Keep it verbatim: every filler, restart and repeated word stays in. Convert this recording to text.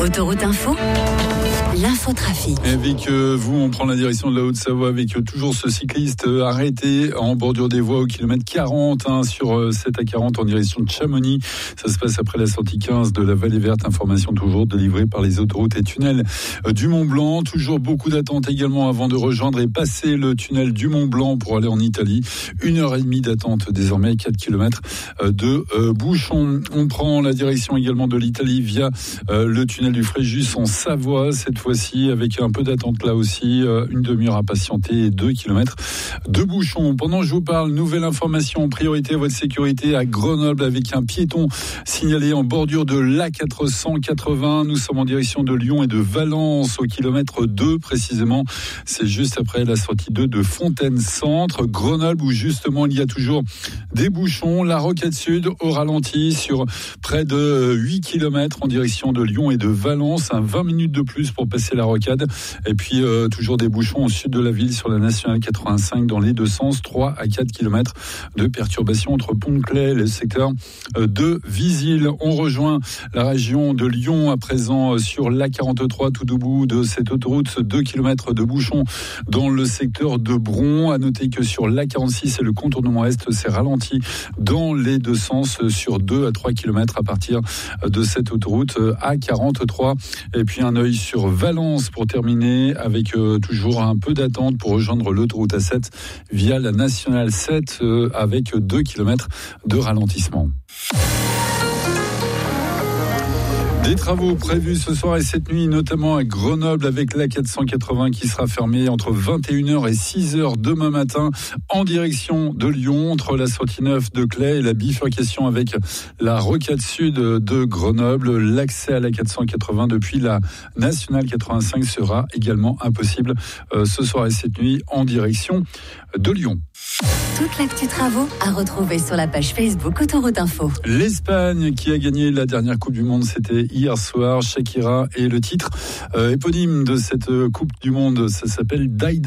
Autoroute Info, l'infotrafic. Avec euh, vous, on prend la direction de la Haute-Savoie avec euh, toujours ce cycliste euh, arrêté en bordure des voies au kilomètre quarante hein, sur euh, sept à quarante en direction de Chamonix. Ça se passe après la sortie quinze de la Vallée Verte. Information toujours délivrée par les autoroutes et tunnels euh, du Mont-Blanc. Toujours beaucoup d'attentes également avant de rejoindre et passer le tunnel du Mont-Blanc pour aller en Italie. Une heure et demie d'attente désormais, quatre kilomètres euh, de euh, bouchons. On prend la direction également de l'Italie via euh, le tunnel du Fréjus en Savoie. Cette fois-ci avec un peu d'attente là aussi, euh, une demi-heure à patienter et deux kilomètres de bouchons. Pendant que je vous parle, nouvelle information, priorité à votre sécurité à Grenoble avec un piéton signalé en bordure de l'A quatre cent quatre-vingts. Nous sommes en direction de Lyon et de Valence au kilomètre deux précisément. C'est juste après la sortie deux de Fontaine-Centre. Grenoble où justement il y a toujours des bouchons. La Rocade Sud au ralenti sur près de huit kilomètres en direction de Lyon et de Valence. Un vingt minutes de plus pour passer la Rocade. Et puis euh, toujours des bouchons au sud de la ville sur la nationale quatre-vingt-cinq dans les deux sens. trois à quatre kilomètres de perturbation entre Pont-de-Claix et le secteur de Visil. On rejoint la région de Lyon à présent sur l'A quarante-trois tout au bout de cette autoroute. deux kilomètres de bouchons dans le secteur de Bron. À noter que sur l'A quarante-six et le contournement est, c'est ralenti dans les deux sens sur deux à trois kilomètres à partir de cette autoroute A quarante-trois. Et puis un œil sur Valence pour terminer avec euh, toujours un peu d'attente pour rejoindre l'autoroute A sept via la nationale sept euh, avec deux kilomètres de ralentissement. Des travaux prévus ce soir et cette nuit, notamment à Grenoble avec l'A quatre cent quatre-vingts qui sera fermé entre vingt et une heures et six heures demain matin en direction de Lyon, entre la sortie neuf de Claye et la bifurcation avec la Rocade Sud de Grenoble. L'accès à l'A quatre cent quatre-vingts depuis la nationale quatre-vingt-cinq sera également impossible euh, ce soir et cette nuit en direction de Lyon. Toute l'actu travaux à retrouver sur la page Facebook Autoroute Info. L'Espagne qui a gagné la dernière Coupe du Monde, c'était hier soir. Shakira et le titre euh, éponyme de cette Coupe du Monde, ça s'appelle Die Die.